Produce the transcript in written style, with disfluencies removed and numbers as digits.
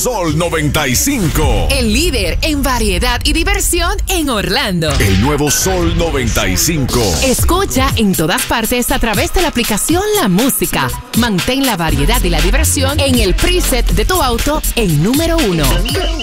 Sol 95. El líder en variedad y diversión en Orlando. El nuevo Sol 95. Escucha en todas partes a través de la aplicación La Música. Mantén la variedad y la diversión en el preset de tu auto en número 1.